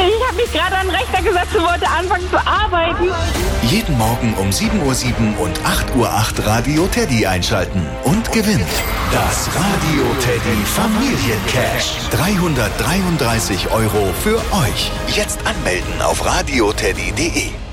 Ich habe mich gerade an den Rechner gesetzt und wollte anfangen zu arbeiten. Jeden Morgen um 7:07 Uhr und 8:08 Uhr Radio Teddy einschalten und gewinnt das Radio Teddy Familiencash. 333 € für euch. Jetzt anmelden auf radioteddy.de.